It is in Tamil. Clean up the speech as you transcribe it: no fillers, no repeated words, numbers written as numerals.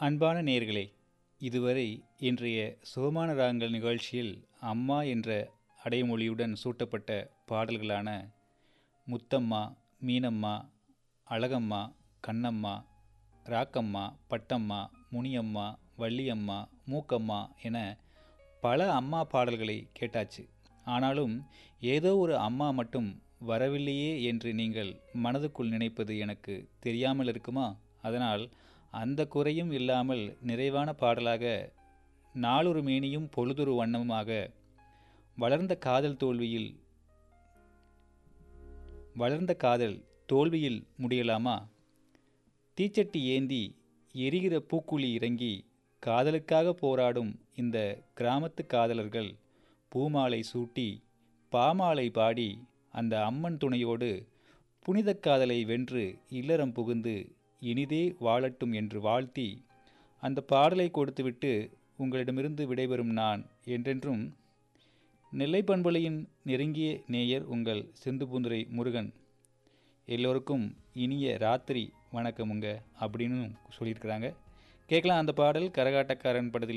அன்பான நேயர்களே, இதுவரை இன்றைய சுகமான ராகங்கள் நிகழ்ச்சியில் அம்மா என்ற அடைமொழியுடன் சூட்டப்பட்ட பாடல்களான முத்தம்மா, மீனம்மா, அழகம்மா, கண்ணம்மா, ராக்கம்மா, பட்டம்மா, முனியம்மா, வள்ளியம்மா, மூக்கம்மா என பல அம்மா பாடல்களை கேட்டாச்சு. ஆனாலும் ஏதோ ஒரு அம்மா மட்டும் வரவில்லையே என்று நீங்கள் மனதுக்குள் நினைப்பது எனக்கு தெரியாமல் இருக்குமா? அதனால் அந்த குறையும் இல்லாமல் நிறைவான பாடலாக நாளொரு மேனியும் பொழுதொரு வண்ணமுமாக வளர்ந்த காதல் தோல்வியில் முடியலாமா? தீச்சட்டி ஏந்தி எரிகிற பூக்குழி இறங்கி காதலுக்காக போராடும் இந்த கிராமத்து காதலர்கள் பூமாலை சூட்டி பாமாலை பாடி அந்த அம்மன் துணையோடு புனித காதலை வென்று இல்லறம் புகுந்து இனிதே வாழட்டும் என்று வாழ்த்தி அந்த பாடலை கொடுத்துவிட்டு உங்களிடமிருந்து விடைபெறும் நான் என்றென்றும் நெல்லை பண்பலையின் நெருங்கிய நேயர் உங்கள் சிந்துபூந்துரை முருகன். எல்லோருக்கும் இனிய ராத்திரி வணக்கமுங்க அப்படின்னு சொல்லியிருக்கிறாங்க. கேட்கலாம் அந்த பாடல். கரகாட்டக்காரன் படத்தில்